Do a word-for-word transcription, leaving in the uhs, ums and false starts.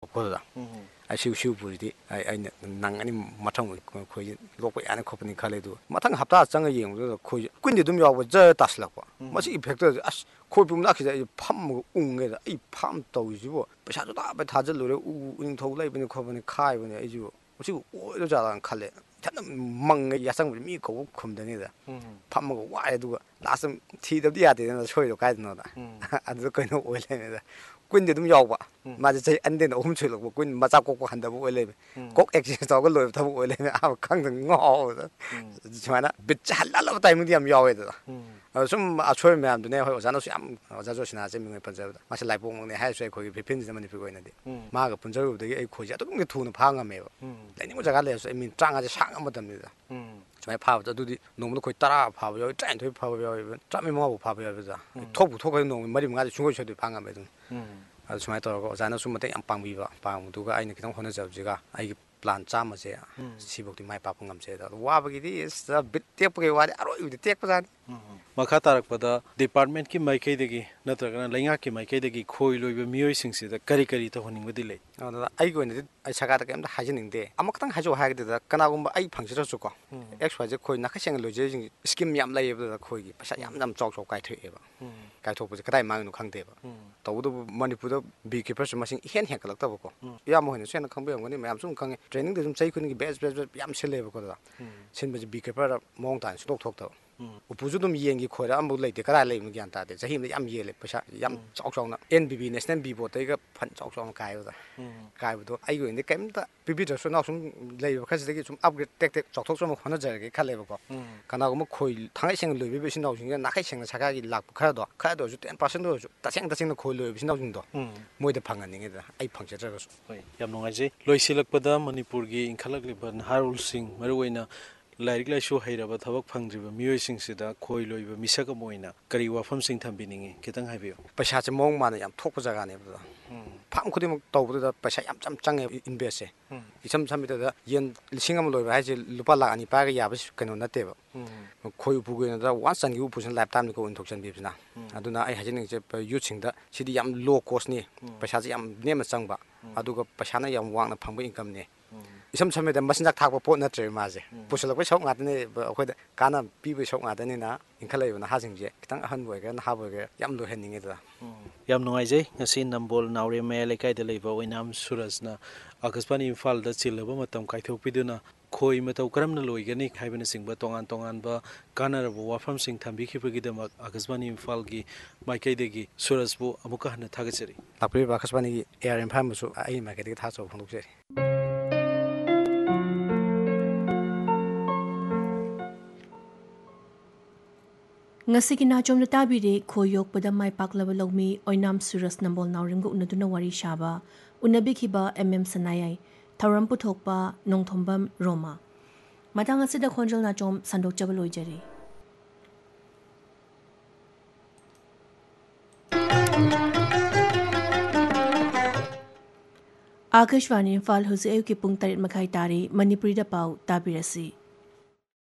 ꯈꯣꯠꯂꯗ ꯑꯁꯤꯎ ꯁꯤꯎꯕꯨꯗꯤ ꯑꯩ ꯑꯩꯅ ꯅꯪꯒꯅꯤ ꯃꯊꯪ ꯑꯩꯈꯣꯏ ꯂꯣꯛꯄ ꯌꯥꯅꯤ ꯈꯣꯠꯄꯅꯤ ꯈꯜꯂꯦ ꯑꯗꯨ ꯃꯊꯪ ꯍꯞꯇꯥ ꯆꯪꯉ ꯌꯦꯡꯕꯗꯨꯗ ꯑꯩꯈꯣꯏ ꯀꯨꯏꯟꯗꯤ ꯑꯗꯨꯝ ꯌꯥꯎꯕ ꯖꯔ ꯇꯥꯁꯤꯜꯂꯛꯄ ꯃꯁꯤ ꯏꯐꯦꯛꯇꯔꯁꯦ ꯑꯁ ꯈꯣꯏ ꯄꯨꯝ ꯂꯥꯛꯈꯤꯁꯦ ꯑꯩ ꯐꯝꯃꯒ ꯎꯪꯉꯦꯗ ꯑꯩ ꯐꯥꯝ ꯇꯧꯔꯤꯁꯤꯕꯨ ꯄꯩꯁꯥꯁꯨ ꯇꯥꯞꯄ ꯊꯥꯖꯤꯜꯂꯨꯔꯦ ꯎ ꯎꯅꯤꯡꯊꯧ ꯂꯩꯕꯅꯤ ꯈꯣꯠꯄꯅꯤ ꯈꯥꯏꯕꯅꯤ ꯑꯩꯁꯤꯕꯨ ꯃꯁꯤꯕꯨ ꯑꯣꯏꯔꯖꯥꯠꯂꯥꯅ ꯈꯜꯂꯦ ꯏꯊꯟꯗ ꯃꯪꯉ ꯌꯥꯆꯪꯕꯁꯤ ꯃꯤ ꯀꯧꯕ ꯈꯨꯝꯗꯅꯤꯗ ꯐꯝꯃꯒ ꯋꯥꯏ ꯑꯗꯨꯒ ꯂꯥꯁꯇ ꯊꯤꯗꯕꯗꯤ ꯌꯥꯗꯦꯗꯅ ꯁꯣꯏꯗꯣ ꯀꯥꯏꯗꯅꯣꯗ ꯑꯗꯨꯗ ꯀꯩꯅꯣ ꯑꯣꯏ ꯂꯩꯔꯝꯃꯦꯗ ꯀꯨꯏꯟꯗꯤ ꯑꯗꯨꯝ ꯌꯥꯎꯕ ꯃꯥꯁꯦ ꯆꯍꯤ ꯑꯅꯤꯗꯩꯅ ꯑꯍꯨꯝ ꯁꯨꯜꯂꯛꯄ ꯀꯨꯏꯟ ꯃꯆꯥ ꯀꯣꯛꯄ ꯍꯟꯊꯕ ꯑꯣꯏ ꯂꯩꯕ ꯀꯣꯛ ꯑꯦꯛꯁꯆꯦꯟꯖ ꯇꯧꯔꯒ ꯂꯣꯏꯕ ꯊꯕꯛ ꯑꯣꯏ ꯂꯩꯕ ꯑꯍꯥꯟꯕ ꯈꯪꯗꯅ ꯉꯥꯎꯕꯗ ꯁꯨꯃꯥꯏꯅ ꯕꯤꯠꯁꯦ ꯍꯜꯍꯜꯂꯕ ꯇꯥꯏꯃꯤꯡꯗꯤ ꯌꯥꯝ ꯌꯥꯎꯋꯦꯗꯅ ꯑꯗꯣ ꯁꯨꯝ ꯑꯁꯣꯏꯕ ꯃꯌꯥꯝꯗꯨꯅꯦ ꯍꯣꯏ ꯑꯣꯖꯥꯅꯁꯨ ꯌꯥꯝ ꯑꯣꯖꯥ ꯖꯣꯁꯤꯅꯥꯁꯦ ꯃꯤꯡ ꯄꯟꯖꯕꯗ ꯃꯥꯁꯦ ꯂꯥꯏꯄꯣꯛꯃꯛꯅꯦ ꯍꯥꯏꯔꯁꯨ ꯑꯩꯈꯣꯏꯒꯤ ꯐꯤꯐꯇꯤꯟꯁꯤꯗ ꯃꯅꯤꯄꯨꯔꯒꯤ ꯑꯣꯏꯅꯗꯤ ꯃꯥꯒ ꯄꯨꯟꯖꯔꯨꯕꯗꯒꯤ ꯑꯩ ꯈꯣꯏꯁꯦ ꯑꯗꯨꯛꯀꯤ ꯊꯨꯅ ꯐꯥ ꯉꯝꯃꯦꯕ ꯂꯩꯅꯤꯡꯕ ꯖꯒꯥ ꯂꯩꯔꯁꯨ ꯑꯩ ꯃꯤꯅꯤꯠ ꯇꯔꯥꯃꯉꯥꯁꯦ ꯁꯥꯡꯉ ꯃꯇꯝꯅꯤꯗ ꯁꯨꯃꯥꯏꯅ ꯐꯥꯕꯗ ꯑꯗꯨꯗꯤ ꯅꯣꯡꯃꯗ ꯑꯩꯈꯣꯏ ꯇꯔꯥ ꯐꯥꯕ ꯌꯥꯎꯏ ꯇꯔꯥꯅꯤꯊꯣꯏ ꯐꯥꯕ ꯌꯥꯎꯏ ꯇꯔꯥꯃꯔꯤ ꯃꯉꯥꯐꯥꯎ ꯐꯥꯕ ꯌꯥꯎꯏꯕꯗ ꯊꯣꯛꯄꯨ ꯊꯣꯛꯈ꯭ꯔꯗꯤ ꯅꯣꯡꯃ ꯃꯔꯤ ꯃꯉꯥꯗꯤ ꯁꯨꯡꯁꯣꯏ ꯁꯣꯏꯗꯕꯤ ꯐꯥ ꯉꯝꯃꯦ ꯑꯗꯨꯝ ꯑꯗꯨ ꯁꯨꯃꯥꯏꯅ ꯇꯧꯔꯒ ꯑꯣꯖꯥꯅꯁꯨ ꯃꯇꯦꯡ ꯌꯥꯝ ꯄꯥꯡꯕꯤꯕ ꯄꯥꯡꯕꯗꯨꯒ ꯑꯩꯅ ꯈꯤꯇꯪ ꯍꯣꯠꯅꯖꯕꯁꯤꯒ ꯑꯩꯒꯤ ꯄ꯭ꯂꯥꯟ ꯆꯥꯝꯃꯁꯦ ꯁꯤꯐꯧꯗꯤ ꯃꯥꯏ ꯄꯥꯛꯄ ꯉꯝꯖꯩ ꯑꯗꯣ ꯋꯥꯕꯒꯤꯗꯤ ꯕꯤꯠ ꯇꯦꯛꯄꯒꯤ ꯋꯥꯗꯤ ꯑꯔꯣꯏꯕꯤꯗꯤ ꯇꯦꯛꯄꯖꯥꯠꯅꯤ ꯃꯈꯥ ꯇꯥꯔꯛꯄꯗ ꯗꯤꯄꯥꯔꯠꯃꯦꯟꯠꯀꯤ ꯃꯥꯏꯀꯩꯗꯒꯤ ꯅꯠꯇ꯭ꯔꯒꯅ ꯂꯩꯉꯥꯛꯀꯤ ꯃꯥꯏꯀꯩꯗꯒꯤ ꯈꯣꯏ ꯂꯣꯏꯕ ꯃꯤꯑꯣꯏꯁꯤꯡꯁꯤꯗ ꯀꯔꯤ ꯀꯔꯤ ꯇꯧꯍꯟꯅꯤꯡꯕꯗꯤ ꯂꯩ ꯑꯗꯨꯗ ꯑꯩꯒꯤ ꯑꯣꯏꯅꯗꯤ ꯑꯩ ꯁꯔꯀꯥꯔꯗ ꯀꯩꯝꯇ ꯍꯥꯏꯖꯅꯤꯡꯗꯦ ꯑꯃꯈꯛꯇꯪ ꯍꯥꯏꯖꯧ ꯍꯥꯏꯔꯒꯗꯤ ꯀꯅꯥꯒꯨꯝꯕ ꯑꯩ ꯐꯪꯖꯔꯁꯨꯀꯣ ꯑꯦꯛꯁ ꯋꯥꯏ ꯖꯦꯠ ꯈꯣꯏ ꯅꯥꯈꯩ ꯁꯦꯡꯅ ꯂꯣꯏꯖꯔꯤꯁꯤꯡ ꯁ꯭ꯀꯤꯝ ꯌꯥꯝ ꯂꯩꯌꯦꯕ ꯑꯩꯈꯣꯏꯒꯤ ꯄꯩꯁꯥ ꯌꯥꯝ ꯌꯥꯝ ꯆꯥꯎ ꯆꯥꯎ ꯀꯥꯏꯊꯣꯛꯑꯦꯕ ꯀꯥꯏꯊꯣꯛꯄꯁꯦ ꯀꯗꯥꯏ ꯃꯥꯡꯉꯤꯅꯣ ꯈꯪꯗꯦꯕ ꯇꯧꯕꯇꯕꯨ ꯃꯅꯤꯄꯨꯔꯗ ꯕꯤ ꯀꯤꯄꯔꯁꯨ ꯃꯁꯤꯡ ꯏꯍꯦꯟ ꯍꯦꯟꯒꯠꯂꯛꯇꯕꯀꯣ ꯏꯌꯥꯝꯕ ꯍꯣꯏꯅꯁꯨ ꯍꯦꯟꯅ ꯈꯪꯕꯤꯔꯝꯒꯅꯤ ꯃꯌꯥꯝꯁꯨ ꯑꯗꯨꯝ ꯈꯪꯉꯦ ꯇ꯭ꯔꯦꯅꯤꯡꯗ ꯑꯗꯨꯝ ꯆꯍꯤ ꯈꯨꯗꯤꯡꯒꯤ ꯕꯦꯁ ꯕꯦꯁ ꯕꯦꯁ ꯌꯥꯝ ꯁꯤꯜꯂꯦꯕꯀꯣ ꯑꯗꯨꯗ ꯁꯤꯟꯕꯁꯦ ꯕꯤ ꯀꯤꯄꯔꯗ ꯃꯑꯣꯡ ꯇꯥꯅ ꯁꯨꯡꯊꯣꯛ ꯊꯣꯛꯇꯕ ꯎꯄꯨꯁꯨ ꯑꯗꯨꯝ ꯌꯦꯟꯒꯤ ꯈꯣꯏꯔ ꯑꯃꯐꯥꯎ ꯂꯩꯇꯦ ꯀꯗꯥꯏ ꯂꯩꯕꯅꯣ ꯒ꯭ꯌꯥꯟ ꯇꯥꯗꯦ ꯆꯍꯤ ꯑꯃꯗ ꯌꯥꯝ ꯌꯦꯜꯂꯦ ꯄꯩꯁꯥ ꯌꯥꯝ ꯆꯥꯎ ꯆꯥꯎꯅ and B B national B ꯕꯣꯔꯗꯇꯩꯒ ꯐꯟ ꯆꯥꯎ ꯆꯥꯎꯅ ꯀꯥꯏꯕꯗ ꯀꯥꯏꯕꯗꯣ ꯑꯩꯒꯤ ꯑꯣꯏꯅꯗꯤ ꯀꯩꯝꯇ ꯄꯤꯕꯤꯗ꯭ꯔꯁꯨ ꯅꯅꯥꯎ ꯁꯨꯝ ꯂꯩꯔꯤꯕ ꯈꯔꯁꯤꯗꯒꯤ ꯁꯨꯝ ꯑꯞꯒ꯭ꯔꯦꯗ ꯇꯦꯛ ꯇꯦꯛ ꯆꯥꯎꯊꯣꯛꯆꯅꯕ ꯍꯣꯠꯅꯖꯔꯒꯦ ꯈꯜꯂꯦꯕꯀꯣ ꯀꯅꯥꯒꯨꯝꯕ ꯈꯣꯏ ꯊꯥꯡꯒꯩ ꯁꯦꯡꯅ ꯂꯣꯏꯕꯤꯕ ꯏꯆꯤꯟ ꯏꯅꯥꯎꯁꯤꯡꯁꯤꯅ ꯅꯥꯈꯩ ꯁꯦꯡꯅ ꯁꯔꯀꯥꯔꯒꯤ ꯂꯥꯛꯄ ꯈꯔꯗꯣ ꯈꯔꯗ ꯑꯣꯏꯔꯁꯨ ꯇꯦꯟ ꯄꯥꯔꯁꯦꯟꯗ ꯑꯣꯏꯔꯁꯨ ꯇꯁꯦꯡ ꯇꯁꯦꯡꯅ ꯈꯣꯏ ꯂꯣꯏꯕ ꯏꯆꯤꯟ ꯏꯅꯥꯎꯁꯤꯡꯗꯣ ꯃꯣꯏꯗ ꯐꯪꯍꯟꯅꯤꯡꯉꯦꯗꯅ ꯑꯩ ꯐꯪꯖꯗ꯭ꯔꯒꯁꯨ ꯍꯣꯏ ꯌꯥꯝ ꯅꯨꯡꯉꯥꯏꯖꯩ ꯂꯣꯏꯁꯤꯜꯂꯛꯄꯗ ꯃꯅꯤꯄꯨꯔꯒꯤ ꯏꯟꯈꯠꯂꯛꯂꯤꯕ ꯅꯍꯥꯔꯣꯜꯁꯤꯡ ꯃꯔꯨꯑꯣꯏꯅ ꯂꯥꯏꯔꯤꯛ ꯂꯥꯏꯁꯨ ꯍꯩꯔꯕ ꯊꯕꯛ ꯐꯪꯗ꯭ꯔꯤꯕ ꯃꯤꯑꯣꯏꯁꯤꯡꯁꯤꯗ ꯈꯣꯏ ꯂꯣꯏꯕ ꯃꯤꯁꯛ ꯑꯃ ꯑꯣꯏꯅ ꯀꯔꯤ ꯋꯥꯐꯝꯁꯤꯡ ꯊꯝꯕꯤꯅꯤꯡꯉꯤ ꯈꯤꯇꯪ ꯍꯥꯏꯕꯤꯌꯨ ꯄꯩꯁꯥꯁꯦ ꯃꯑꯣꯡ ꯃꯥꯟꯅ ꯌꯥꯝ ꯊꯣꯛꯄ ꯖꯒꯥꯅꯦꯕ ꯐꯥꯝ ꯈꯨꯗꯤꯡꯃꯛ ꯇꯧꯕꯗꯨꯗ ꯄꯩꯁꯥ ꯌꯥꯝ ꯌꯥꯝ ꯆꯪꯉꯦꯕ ꯏꯟꯚꯦꯁꯁꯦ ꯏꯁꯝ ꯁꯝꯕꯗ ꯌꯦꯟ ꯂꯤꯁꯤꯡ ꯑꯃ ꯂꯣꯏꯕ ꯍꯥꯏꯁꯦ ꯂꯨꯄꯥ ꯂꯥꯛ ꯑꯅꯤ ꯄꯥꯏꯔꯒ ꯌꯥꯕ ꯀꯩꯅꯣ ꯅꯠꯇꯦꯕ ꯈꯣꯏ ꯎꯄꯨꯒꯤ ꯑꯣꯏꯅꯗ ꯋꯥꯟꯁ ꯆꯟꯈꯤꯕ ꯎꯄꯨꯁꯤꯅ ꯂꯥꯏꯐ ꯇꯥꯏꯝꯅꯤꯀꯣ ꯑꯣꯏꯅꯊꯣꯛꯆꯟꯕꯤꯕꯁꯤꯅ ꯑꯗꯨꯅ ꯑꯩ ꯍꯥꯏꯖꯅꯤꯡꯉꯤꯁꯦ ꯌꯨꯠꯁꯤꯡꯗ ꯁꯤꯗꯤ ꯌꯥꯝ ꯂꯣ ꯀꯣꯁꯅꯤ ꯄꯩꯁꯥꯁꯦ ꯌꯥꯝ ꯅꯦꯝꯅ ꯆꯪꯕ ꯑꯗꯨꯒ ꯄꯩꯁꯥꯅ ꯌꯥꯝ ꯋꯥꯡꯅ ꯐꯪꯕ ꯏꯟꯀꯝꯅꯤ ꯏꯁꯝ ꯁꯝꯃꯦꯗ ꯃꯆꯤꯟꯖꯥꯛ ꯊꯥꯛꯄ ꯄꯣꯠ ꯅꯠꯇ꯭ꯔꯦꯕ ꯃꯥꯁꯦ ꯄꯨꯁꯤꯜꯂꯛꯄꯩ ꯁꯔꯨꯛ ꯉꯥꯛꯇꯅꯦ ꯑꯩꯈꯣꯏꯗ ꯀꯥꯟꯅꯕ ꯄꯤꯕꯩ ꯁꯔꯨꯛ ꯉꯥꯛꯇꯅꯤꯅ ꯏꯟꯈꯠꯂꯛꯏꯕ ꯅꯍꯥꯁꯤꯡꯁꯦ ꯈꯤꯇꯪ ꯑꯍꯟꯕ ꯑꯣꯏꯒꯦꯔꯥ ꯅꯍꯥꯕꯨ ꯑꯣꯏꯒꯦꯔꯥ ꯌꯥꯝ ꯂꯣꯏꯍꯟꯅꯤꯡꯉꯦꯗꯅ ꯌꯥꯝ ꯅꯨꯡꯉꯥꯏꯖꯩ ꯉꯁꯤ ꯅꯝꯕꯣꯜ ꯅꯥꯎꯔꯦꯝ ꯃꯌꯥꯏ ꯂꯩꯀꯥꯏꯗ ꯂꯩꯕ ꯑꯣꯏꯅꯥꯝ ꯁꯨꯔꯖꯅ ꯑꯀꯥꯁꯕꯥꯅꯤ ꯏꯝꯐꯥꯜꯗ ꯆꯤꯜꯂꯕ ꯃꯇꯝ ꯀꯥꯏꯊꯣꯛꯄꯤꯗꯨꯅ ꯈꯣꯏ ꯃꯇꯧ ꯀꯔꯝꯅ ꯂꯣꯏꯒꯅꯤ ꯍꯥꯏꯕꯅꯆꯤꯡꯕ ꯇꯣꯉꯥꯟ ꯇꯣꯉꯥꯟꯕ ꯀꯥꯟꯅꯔꯕ ꯋꯥꯐꯝꯁꯤꯡ ꯊꯝꯕꯤꯈꯤꯕꯒꯤꯗꯃꯛ ꯑꯀꯥꯁꯕꯥꯅꯤ ꯏꯝꯐꯥꯜꯒꯤ ꯃꯥꯏꯀꯩꯗꯒꯤ ꯁꯨꯔꯖꯕꯨ ꯑꯃꯨꯛꯀ ꯍꯟꯅ ꯊꯥꯒꯠꯆꯔꯤ ꯂꯥꯛꯄꯤꯔꯤꯕ ꯑꯀꯥꯁꯕꯥꯅꯤꯒꯤ ꯑꯦ ꯑꯥꯔ ꯏꯝꯐꯥꯜꯕꯨꯁꯨ ꯑꯩꯒꯤ ꯃꯥꯏꯀꯩꯗꯒꯤ ꯊꯥꯖꯕ ꯐꯣꯡꯗꯣꯛꯆꯔꯤ ꯉꯁꯤꯒꯤ ꯅꯥꯆꯣꯝꯗ ꯇꯥꯕꯤꯔꯦ ꯈꯣꯏ ꯌꯣꯛꯄꯗ ꯃꯥꯏ ꯄꯥꯛꯂꯕ ꯂꯧꯃꯤ ꯑꯣꯏꯅꯥꯝ ꯁꯨꯔꯖ ꯅꯝꯕꯣꯜ ꯅꯥꯎꯔꯦꯝꯒ ꯎꯅꯗꯨꯅ ꯋꯥꯔꯤ ꯁꯥꯕ ꯎꯅꯕꯤꯈꯤꯕ ꯑꯦꯝ ꯑꯦꯝ ꯁꯅꯥꯌꯥꯏ ꯊꯧꯔꯝ ꯄꯨꯊꯣꯛꯄ ꯅꯣꯡꯊꯣꯝꯕꯝ ꯔꯣꯃꯥ ꯃꯇꯥꯡ ꯑꯁꯤꯗ ꯈꯣꯟꯖꯦꯜ ꯅꯥꯆꯣꯝ ꯁꯟꯗꯣꯛꯆꯕ ꯂꯣꯏꯖꯔꯤ आकाशवाणी इम्फाल हुजूक अयुकी पुंग तरेट मखाई तारी मणिपुरी दा पाउ ताबिरसी